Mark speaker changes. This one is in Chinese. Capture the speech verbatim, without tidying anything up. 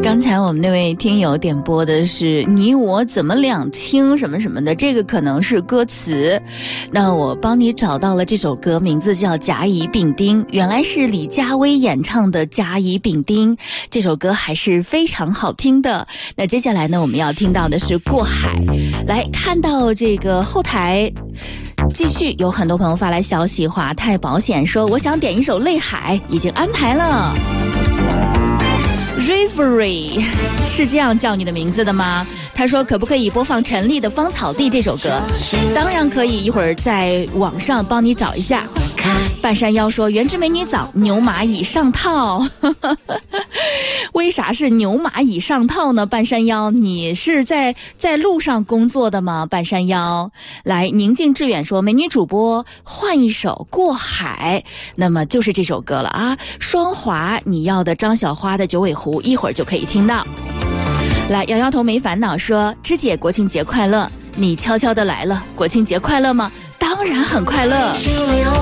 Speaker 1: 刚才我们那位听友点播的是你我怎么两清什么什么的，这个可能是歌词。那我帮你找到了这首歌，名字叫甲乙丙丁，原来是李佳薇演唱的甲乙丙丁，这首歌还是非常好听的。那接下来呢，我们要听到的是过海。来看到这个后台继续有很多朋友发来消息，华泰保险说我想点一首泪海，已经安排了。Reverie 是这样叫你的名字的吗？他说可不可以播放陈粒的《芳草地》这首歌？当然可以，一会儿在网上帮你找一下。半山腰说原汁美女早，牛马已上套。为啥是牛马已上套呢？半山腰，你是在在路上工作的吗？半山腰，来，宁静致远说美女主播换一首过海，那么就是这首歌了啊。双华你要的张小花的九尾狐，一会儿就可以听到。来，摇摇头没烦恼说芝姐国庆节快乐，你悄悄的来了，国庆节快乐吗？当然很快乐。